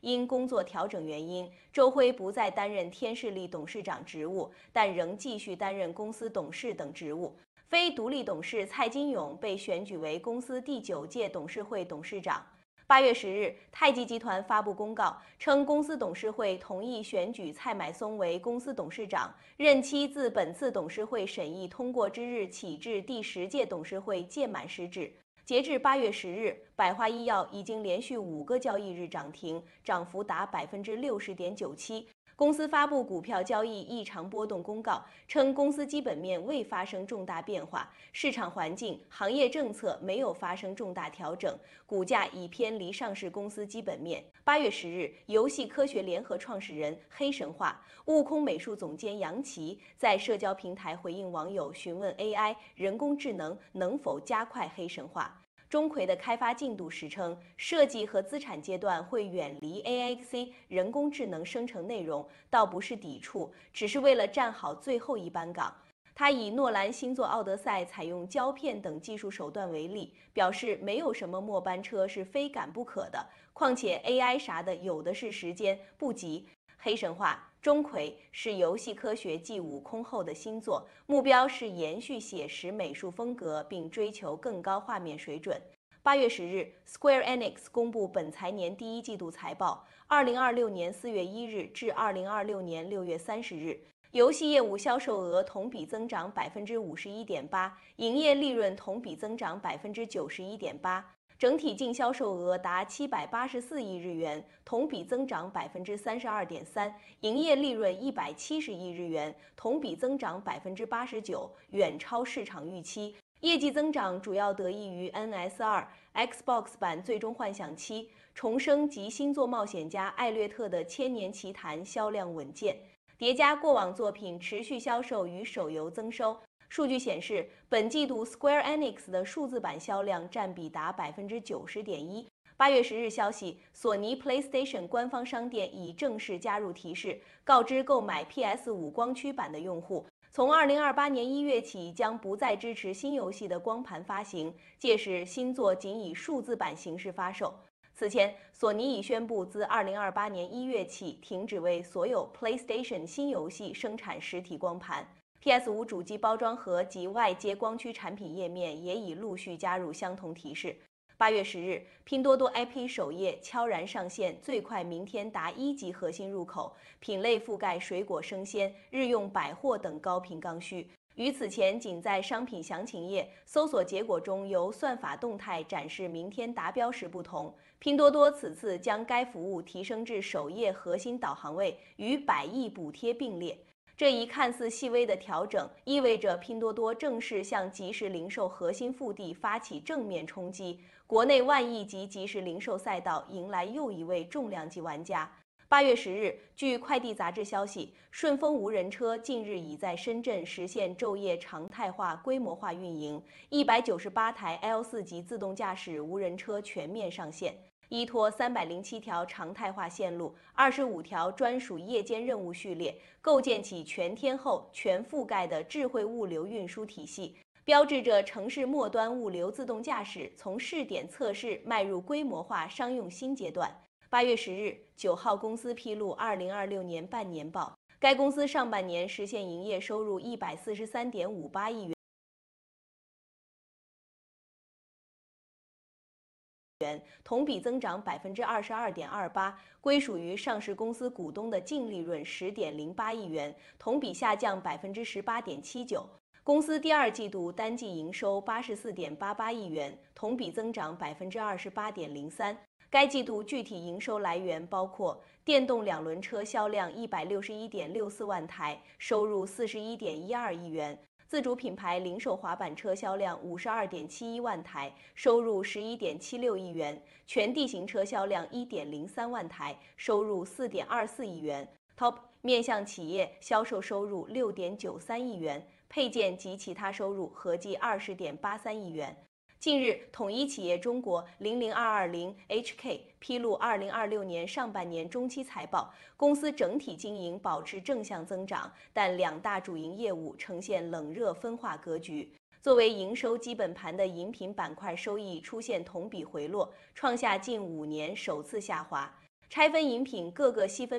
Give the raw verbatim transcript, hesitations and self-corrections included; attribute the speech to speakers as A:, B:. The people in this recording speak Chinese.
A: 因工作调整原因，周辉不再担任天士力董事长职务，但仍继续担任公司董事等职务。非独立董事蔡金勇被选举为公司第九届董事会董事长。八月十日，太极集团发布公告称，公司董事会同意选举蔡买松为公司董事长，任期自本次董事会审议通过之日起至第十届董事会届满时止。截至八月十日，百花医药已经连续五个交易日涨停，涨幅达百分之六十点九七。公司发布股票交易异常波动公告，称公司基本面未发生重大变化，市场环境、行业政策没有发生重大调整，股价已偏离上市公司基本面。八月十日，游戏科学联合创始人黑神话、悟空美术总监杨奇在社交平台回应网友询问 A I 人工智能能否加快黑神话。钟馗的开发进度时称，设计和资产阶段会远离 A I C 人工智能生成内容，倒不是抵触，只是为了站好最后一班岗。他以诺兰新作《奥德赛》采用胶片等技术手段为例，表示没有什么末班车是非赶不可的，况且 A I 啥的有的是时间，不急。黑神话钟馗是游戏科学继悟空后的新作，目标是延续写实美术风格，并追求更高画面水准。八月十日 ，Square Enix 公布本财年第一季度财报，二零二六年四月一日至二零二六年六月三十日，游戏业务销售额同比增长百分之五十一点八，营业利润同比增长百分之九十一点八。整体净销售额达七百八十四亿日元，同比增长百分之三十二点三，营业利润一百七十亿日元，同比增长百分之八十九，远超市场预期。业绩增长主要得益于 N S 二、Xbox 版《最终幻想七》、重生及星座冒险家艾略特的《千年奇谭》销量稳健，叠加过往作品持续销售与手游增收。数据显示，本季度 Square Enix 的数字版销量占比达百分之九十点一。八月十日消息，索尼 PlayStation 官方商店已正式加入提示，告知购买 P S 五 光驱版的用户，从二零二八年一月起将不再支持新游戏的光盘发行，届时新作仅以数字版形式发售。此前，索尼已宣布自二零二八年一月起停止为所有 PlayStation 新游戏生产实体光盘。P S 五 主机包装盒及外接光驱产品页面也已陆续加入相同提示。八月十日，拼多多 I P 首页悄然上线最快明天达一级核心入口，品类覆盖水果生鲜、日用百货等高频刚需。与此前仅在商品详情页搜索结果中由算法动态展示明天达标时不同，拼多多此次将该服务提升至首页核心导航位，与百亿补贴并列。这一看似细微的调整，意味着拼多多正式向即时零售核心腹地发起正面冲击，国内万亿级即时零售赛道迎来又一位重量级玩家。八月十日，据快递杂志消息，顺丰无人车近日已在深圳实现昼夜常态化、规模化运营，一百九十八台 L 四 级自动驾驶无人车全面上线。依托三百零七条常态化线路、二十五条专属夜间任务序列，构建起全天候、全覆盖的智慧物流运输体系，标志着城市末端物流自动驾驶从试点测试迈入规模化商用新阶段。八月十日，九号公司披露二零二六年半年报，该公司上半年实现营业收入一百四十三点五八亿元。同比增长百分之二十二点二八，归属于上市公司股东的净利润十点零八亿元，同比下降百分之十八点七九。公司第二季度单季营收八十四点八八亿元，同比增长百分之二十八点零三。该季度具体营收来源包括电动两轮车销量一百六十一点六四万台，收入四十一点一二亿元。自主品牌零售滑板车销量五十二点七一万台，收入十一点七六亿元；全地形车销量一点零三万台，收入四点二四亿元。Top 面向企业销售收入六点九三亿元，配件及其他收入合计二十点八三亿元。近日，统一企业中国零零二二零 H K 披露二零二六年上半年中期财报，公司整体经营保持正向增长，但两大主营业务呈现冷热分化格局。作为营收基本盘的饮品板块收益出现同比回落，创下近五年首次下滑。 拆分饮品各个细分